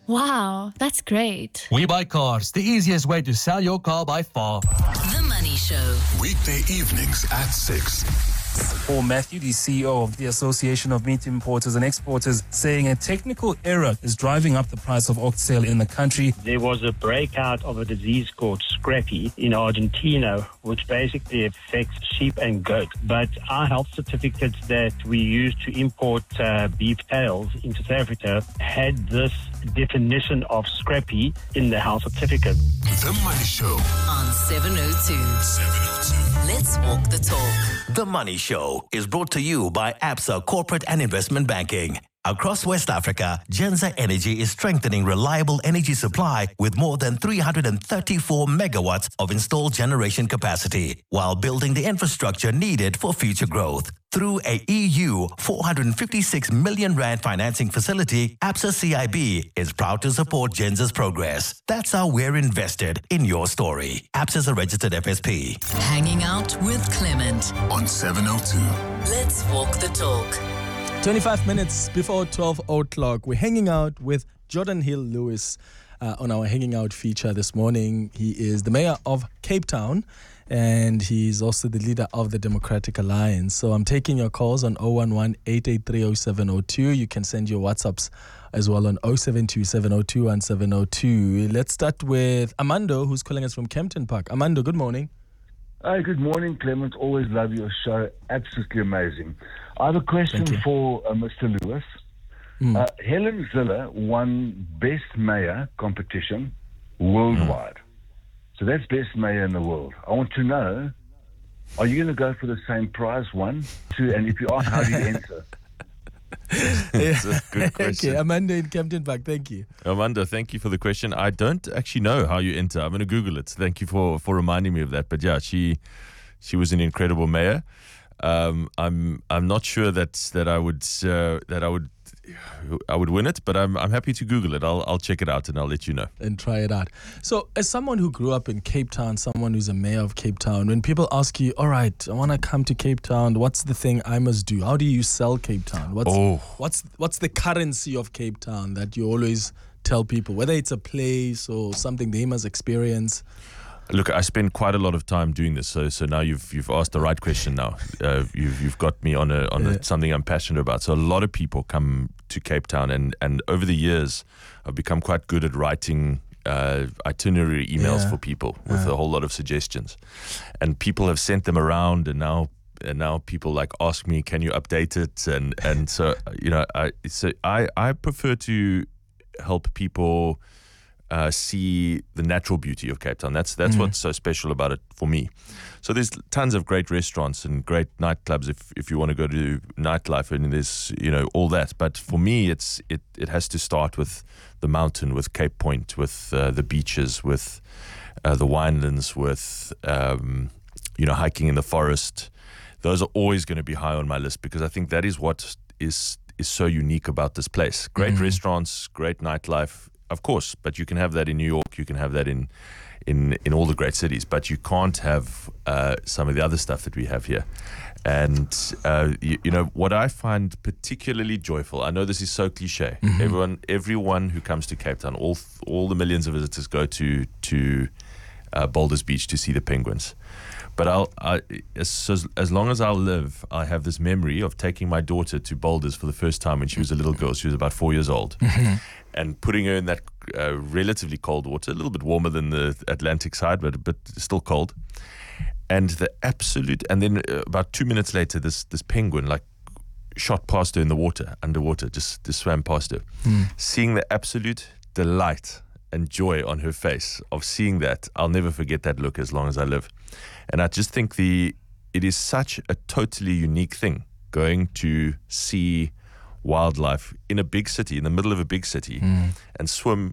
Wow, that's great. We Buy Cars, the easiest way to sell your car by far. The Money Show. Weekday evenings at 6. Paul Matthew, the CEO of the Association of Meat Importers and Exporters, saying a technical error is driving up the price of oxtail in the country. There was a breakout of a disease called scrappy in Argentina, which basically affects sheep and goat. But our health certificates that we use to import beef tails into South Africa had this definition of scrappy in the health certificate. The Money Show On 702. Let's walk the talk. The Money Show is brought to you by Absa Corporate and Investment Banking. Across West Africa, Genza Energy is strengthening reliable energy supply with more than 334 megawatts of installed generation capacity, while building the infrastructure needed for future growth. Through a EU 456 million rand financing facility, Absa CIB is proud to support Genza's progress. That's how we're invested in your story. Absa's a registered FSP. Hanging out with Clement. on 702. Let's walk the talk. 25 minutes before 12 o'clock, we're hanging out with Jordan Hill Lewis on our Hanging Out feature this morning. He is the mayor of Cape Town and he's also the leader of the Democratic Alliance. So I'm taking your calls on 011-883-0702. You can send your WhatsApps as well on 072-702-1702. Let's start with Amando, who's calling us from Kempton Park. Amando, good morning. Hi, good morning, Clement. Always love your show. Absolutely amazing. I have a question for Mr. Lewis. Helen Ziller won Best Mayor competition worldwide. So that's Best Mayor in the world. I want to know, are you going to go for the same prize, 1, 2, and if you are, how do you enter? That's a good question. Okay, Amanda in Kempton Park, thank you. Amanda, thank you for the question. I don't actually know how you enter. I'm going to Google it. Thank you for reminding me of that. But yeah, she was an incredible mayor. I'm not sure that I would win it, but I'm happy to Google it. I'll check it out and I'll let you know. And try it out. So as someone who grew up in Cape Town, someone who's a mayor of Cape Town, when people ask you, all right, I want to come to Cape Town, what's the thing I must do? How do you sell Cape Town? What's the currency of Cape Town that you always tell people, whether it's a place or something they must experience? Look, I spend quite a lot of time doing this, so now you've asked the right question. Now you've got me on something I'm passionate about. So a lot of people come to Cape Town, and over the years, I've become quite good at writing itinerary emails for people with a whole lot of suggestions, and people have sent them around, and now people like ask me, can you update it? And so I prefer to help people see the natural beauty of Cape Town. That's what's so special about it for me. So there's tons of great restaurants and great nightclubs if you want to go to nightlife, and there's all that. But for me, it has to start with the mountain, with Cape Point, with the beaches, with the winelands, with hiking in the forest. Those are always going to be high on my list because I think that is what is so unique about this place. Great restaurants, great nightlife. Of course, but you can have that in New York, you can have that in all the great cities, but you can't have some of the other stuff that we have here. And, what I find particularly joyful, I know this is so cliche, everyone who comes to Cape Town, all the millions of visitors go to Boulders Beach to see the penguins. But as long as I'll live, I have this memory of taking my daughter to Boulders for the first time when she was a little girl. She was about 4 years old. And putting her in that relatively cold water, a little bit warmer than the Atlantic side, but still cold. And then about 2 minutes later, this penguin shot past her in the water, underwater, just swam past her. Seeing the absolute delight and joy on her face of seeing that, I'll never forget that look as long as I live. And I just think it is such a totally unique thing going to see wildlife in a big city, in the middle of a big city, and swim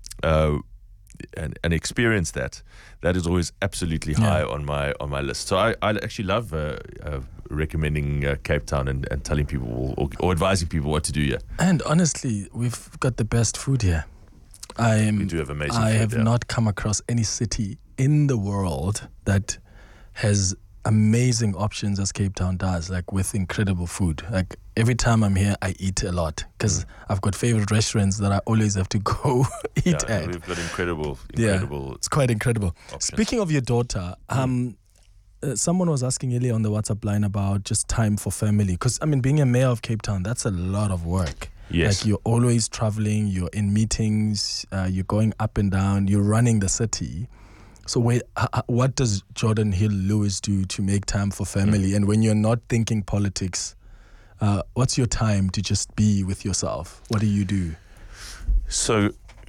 and experience that. That is always absolutely high on my list. So I actually love recommending Cape Town and telling people or advising people what to do here. And honestly, we've got the best food here. We do have amazing food. I have not come across any city in the world that has amazing options as Cape Town does, like with incredible food. Like every time I'm here, I eat a lot because I've got favorite restaurants that I always have to go eat at. We've got incredible. It's quite incredible. Options. Speaking of your daughter, someone was asking earlier on the WhatsApp line about just time for family. Because, I mean, being a mayor of Cape Town, that's a lot of work. Yes. Like you're always traveling, you're in meetings, you're going up and down, you're running the city. So what does Jordan Hill Lewis do to make time for family? And when you're not thinking politics, what's your time to just be with yourself? What do you do? So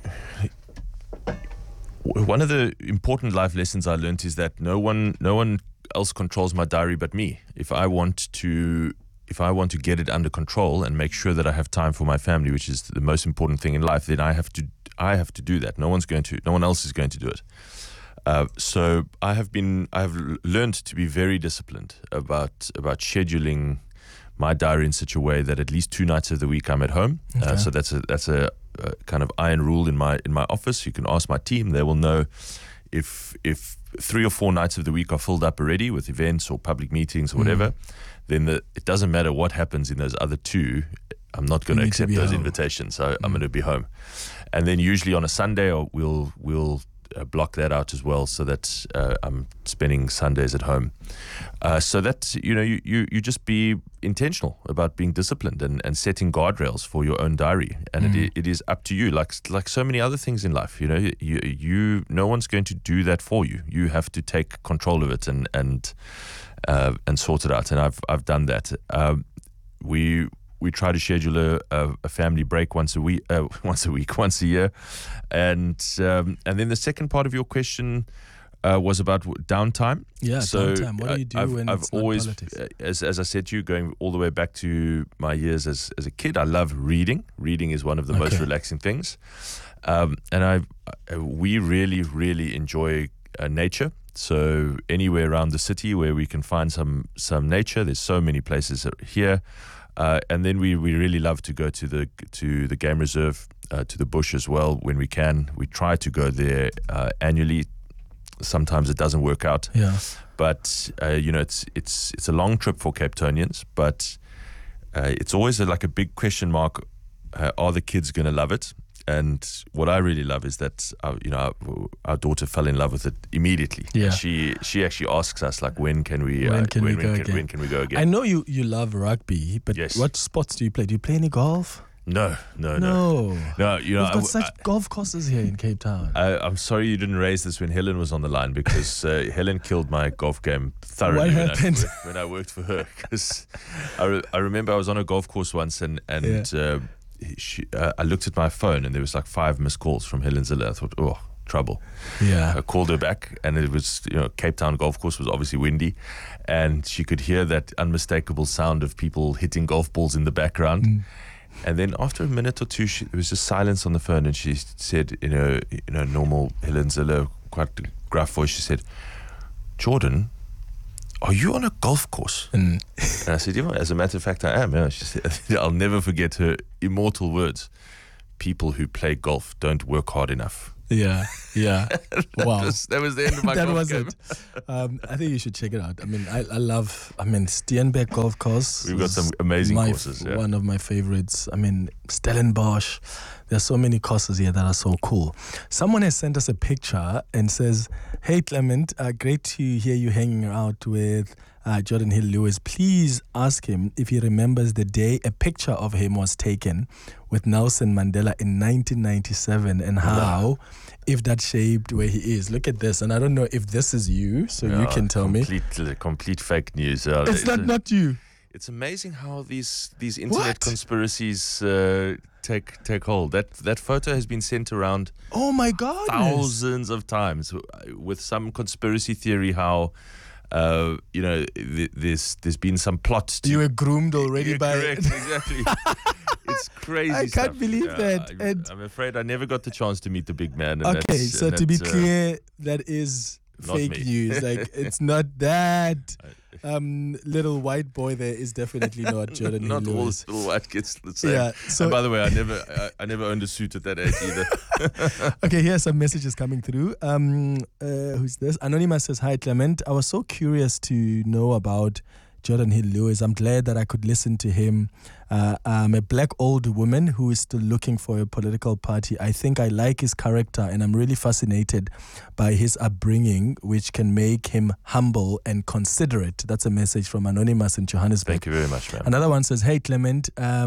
one of the important life lessons I learned is that no one else controls my diary but me. If I want to get it under control and make sure that I have time for my family, which is the most important thing in life, then I have to do that. No one else is going to do it. So I have learned to be very disciplined about scheduling my diary in such a way that at least 2 nights of the week I'm at home. Okay. So that's a kind of iron rule in my office. You can ask my team; they will know if 3 or 4 nights of the week are filled up already with events or public meetings or whatever. Then it doesn't matter what happens in those other 2. I'm not going to accept those invitations. So I'm going to be home, and then usually on a Sunday, we'll block that out as well, so that I'm spending Sundays at home. So that you just be intentional about being disciplined and setting guardrails for your own diary, and it is up to you. Like so many other things in life, you no one's going to do that for you. You have to take control of it and sort it out. And I've done that. We try to schedule a family break once a year, and then the second part of your question was about downtime. Yeah, so downtime. What do you do when it's not politics? As I said to you, going all the way back to my years as a kid, I love reading. Reading is one of the most relaxing things, and we really, really enjoy nature. So anywhere around the city where we can find some nature, there's so many places here. And then we really love to go to the game reserve, to the bush as well when we can. We try to go there annually. Sometimes it doesn't work out. Yeah. But it's a long trip for Cape Townians, but it's always like a big question mark. Are the kids going to love it? And what I really love is that our daughter fell in love with it immediately. Yeah. And she actually asks us, like, when can we go again? I know you love rugby, but yes. What sports do you play? Do you play any golf? No. We've got such golf courses here in Cape Town. I'm sorry you didn't raise this when Helen was on the line, because Helen killed my golf game thoroughly. What happened? When I worked for her. Because I remember I was on a golf course once and I looked at my phone and there was like 5 missed calls from Helen Zille. I thought, oh, trouble. Yeah. I called her back, and it was, Cape Town golf course was obviously windy, and she could hear that unmistakable sound of people hitting golf balls in the background. And then after a minute or two, there was just silence on the phone, and she said, in a normal Helen Zille, quite gruff voice, she said, "Jordan, are you on a golf course?" And I said, as a matter of fact, I am. Yeah. She said, I'll never forget her immortal words: "People who play golf don't work hard enough." Yeah. Wow. That was the end of my golf was game. it. I think you should check it out. I mean, I love Steenbeck Golf Course. We've got some amazing courses. Yeah. One of my favorites. I mean, Stellenbosch. There's so many courses here that are so cool. Someone has sent us a picture and says, "Hey Clement, great to hear you hanging out with Jordan Hill Lewis. Please ask him if he remembers the day a picture of him was taken with Nelson Mandela in 1997 and how, if that shaped where he is." Look at this. And I don't know if this is you, so you can tell me. Complete fake news. It's not you. It's amazing how these internet conspiracies take hold. That photo has been sent around. Oh my God! Thousands of times with some conspiracy theory how. There's been some plot. You were groomed already by. Correct, exactly. It's crazy. I can't believe that. I'm afraid I never got the chance to meet the big man. Okay, so to be clear, that is Not fake me. news. Like, it's not that. Little white boy there is definitely not Jordan Not all Lewis. little white kids the same. Yeah, so- and by the way, I never owned a suit at that age either. Okay, here are some messages coming through. Who's this? Anonymous says, "Hi Clement. I was so curious to know about Jordan Hill Lewis. I'm glad that I could listen to him. I'm a black old woman who is still looking for a political party. I think I like his character and I'm really fascinated by his upbringing, which can make him humble and considerate." That's a message from Anonymous in Johannesburg. Thank you very much, man. Another one says, "Hey Clement,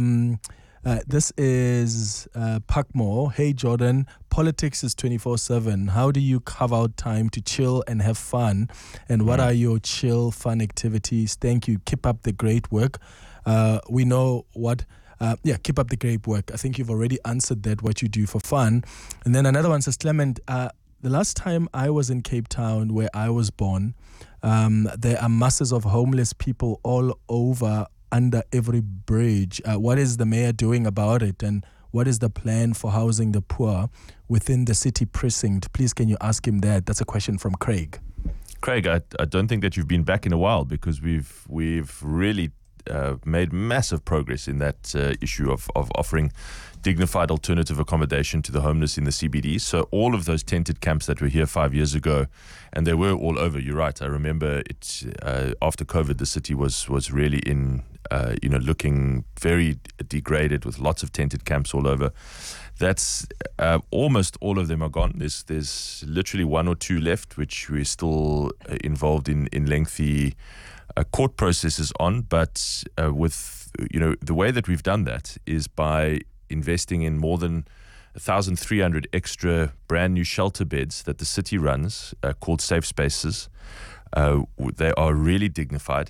this is Puckmore. Hey Jordan, politics is 24/7. How do you carve out time to chill and have fun? And what are your chill, fun activities? Thank you. Keep up the great work." We know what... keep up the great work. I think you've already answered that, what you do for fun. And then another one says, "Clement, the last time I was in Cape Town, where I was born, there are masses of homeless people all over under every bridge. What is the mayor doing about it? And what is the plan for housing the poor within the city precinct? Please, can you ask him that?" That's a question from Craig. Craig, I don't think that you've been back in a while, because we've really made massive progress in that issue of offering dignified alternative accommodation to the homeless in the CBD. So all of those tented camps that were here 5 years ago, and they were all over, you're right. I remember it after COVID, the city was really in, looking very degraded with lots of tented camps all over. That's almost all of them are gone. There's literally one or two left, which we're still involved in lengthy court processes on. But with the way that we've done that is by investing in more than 1,300 extra brand new shelter beds that the city runs, called Safe Spaces. They are really dignified.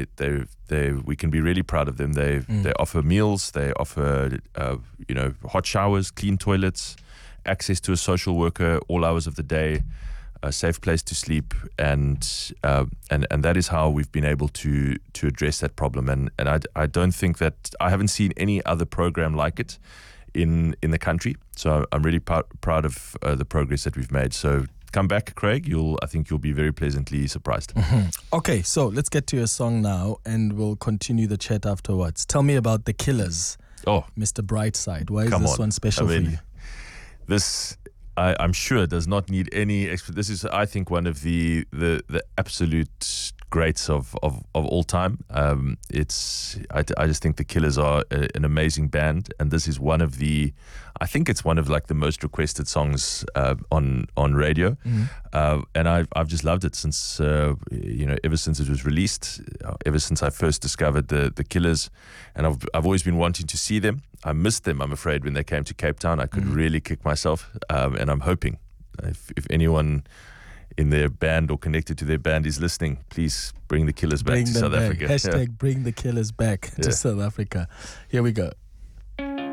We can be really proud of them. They offer meals. They offer hot showers, clean toilets, access to a social worker all hours of the day, a safe place to sleep, and that is how we've been able to address that problem. And I don't think that I haven't seen any other program like it in the country. So I'm really proud of the progress that we've made. So come back, Craig. I think you'll be very pleasantly surprised. Mm-hmm. Okay, so let's get to your song now, and we'll continue the chat afterwards. Tell me about The Killers. Oh, Mr. Brightside. Why is this one special for you? This, I'm sure, does not need any. This is, I think, one of the absolute greats of all time. I just think The Killers are an amazing band, and this is one of the. I think it's one of like the most requested songs on radio, and I've just loved it since ever since it was released, ever since I first discovered the Killers, and I've always been wanting to see them. I missed them, I'm afraid, when they came to Cape Town. I could really kick myself, and I'm hoping if anyone in their band or connected to their band is listening, please bring the Killers back to South Africa. Hashtag bring the Killers back to South Africa. Here we go.